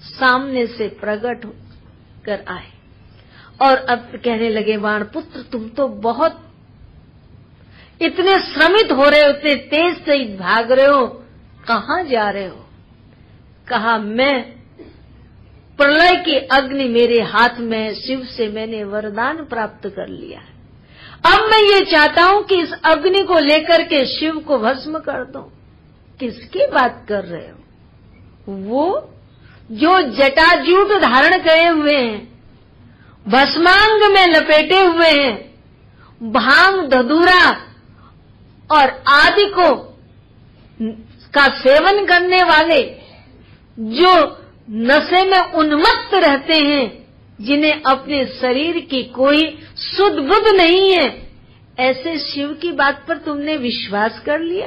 सामने से प्रकट कर आए और अब कहने लगे, बाणपुत्र तुम तो बहुत इतने श्रमित हो रहे हो, इतने तेज से भाग रहे हो, कहाँ जा रहे हो? कहा, मैं प्रलय की अग्नि मेरे हाथ में, शिव से मैंने वरदान प्राप्त कर लिया है। अब मैं ये चाहता हूं कि इस अग्नि को लेकर के शिव को भस्म कर दूं। किसकी बात कर रहे हो? वो जो जटाजूट धारण करे हुए हैं, भस्मांग में लपेटे हुए हैं, भांग धतूरा और आदि को का सेवन करने वाले, जो नशे में उन्मत्त रहते हैं, जिन्हें अपने शरीर की कोई सुध बुध नहीं है, ऐसे शिव की बात पर तुमने विश्वास कर लिया?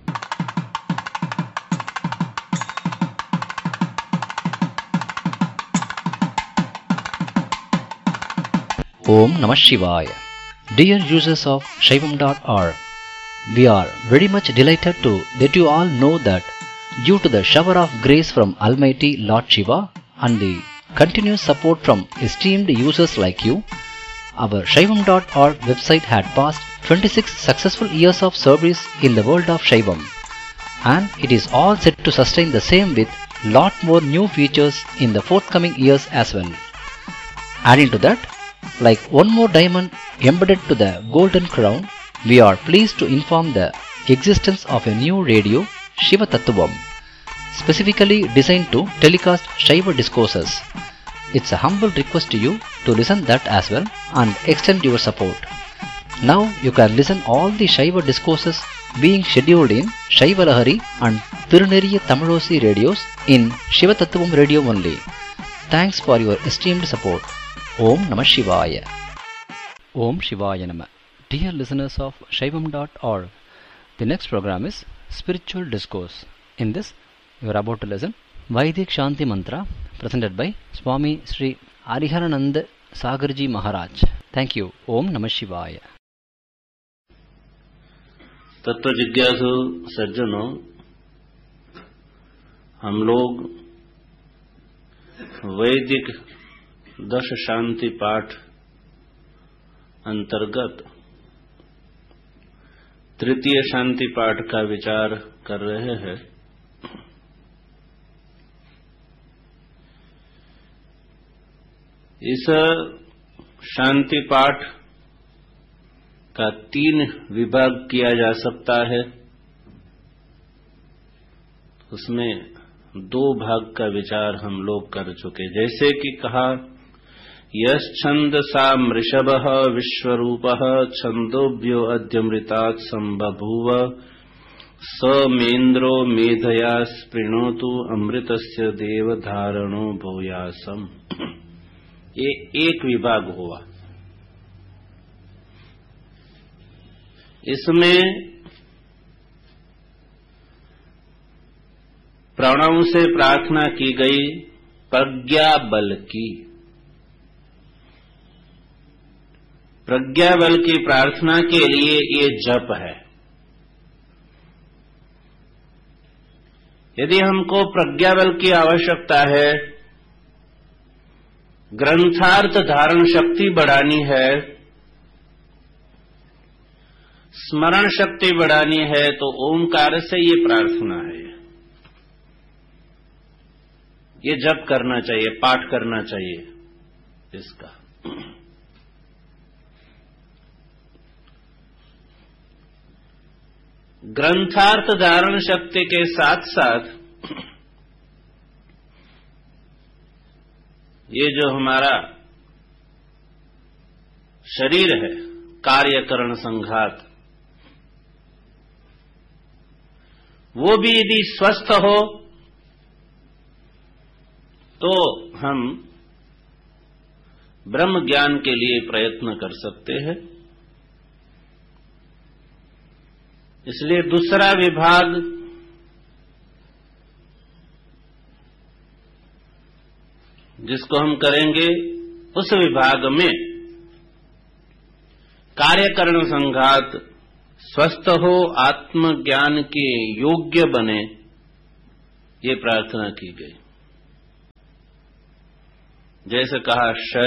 Om Namah Shivaya. Dear users of Shaivam.org, we are very much delighted to let you all know that due to the shower of grace from Almighty Lord Shiva and the continuous support from esteemed users like you, our Shaivam.org website had passed 26 successful years of service in the world of Shaivam, and it is all set to sustain the same with lot more new features in the forthcoming years as well. Adding to that, like one more diamond embedded to the golden crown, we are pleased to inform the existence of a new radio, Shiva Tattvam, specifically designed to telecast Shiva discourses. It's a humble request to you to listen that as well and extend your support. Now you can listen all the Shiva discourses being scheduled in Shiva Lahari and Tiruneriya Tamilosi radios in Shiva Tattvam radio only. Thanks for your esteemed support. Om Namah Shivaya. Om Shivaya Namah. Dear listeners of Shaivam.org, the next program is Spiritual Discourse. In this, you are about to listen Vaidik Shanti Mantra presented by Swami Sri Hariharanand Sagarji Maharaj. Thank you. Om Namah Shivaya. तत्व जिज्ञासु सज्जनों, हम लोग वैदिक 10 शांति पाठ अंतर्गत तृतीय शांति पाठ का विचार कर रहे हैं। इस शांति पाठ का 3 विभाग किया जा सकता है। उसमें 2 भाग का विचार हम लोग कर चुके, जैसे कि कहा, यश्छंदसा मृषभः विश्वरूपः छंदोभ्यो अद्यमृतात् संबभूव स मेन्द्रो मेधया स्पृणोतु अमृतस्य देवधारणो भूयासम्। ये एक विभाग हुआ। इसमें प्रणव से प्रार्थना की गई प्रज्ञा बल की। प्रज्ञा बल की प्रार्थना के लिए ये जप है। यदि हमको प्रज्ञा बल की आवश्यकता है, ग्रंथार्थ धारण शक्ति बढ़ानी है, स्मरण शक्ति बढ़ानी है, तो ओमकार से ये प्रार्थना है, ये जप करना चाहिए, पाठ करना चाहिए इसका। ग्रंथार्थ धारण शक्ति के साथ साथ ये जो हमारा शरीर है, कार्यकरण संघात, वो भी यदि स्वस्थ हो तो हम ब्रह्म ज्ञान के लिए प्रयत्न कर सकते हैं। इसलिए दूसरा विभाग जिसको हम करेंगे, उस विभाग में कार्यकरण संघात स्वस्थ हो, आत्मज्ञान के योग्य बने, ये प्रार्थना की गई। जैसे कहा